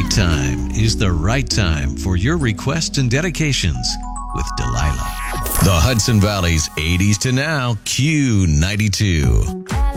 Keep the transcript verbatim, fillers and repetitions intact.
right time is the right time for your requests and dedications with Delilah. The Hudson Valley's eighties to now Q ninety-two.